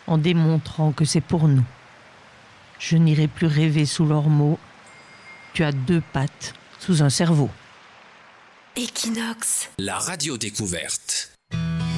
en démontrant que c'est pour nous. Je n'irai plus rêver sous leurs mots. Tu as 2 pattes sous un cerveau. Equinox. La radio découverte.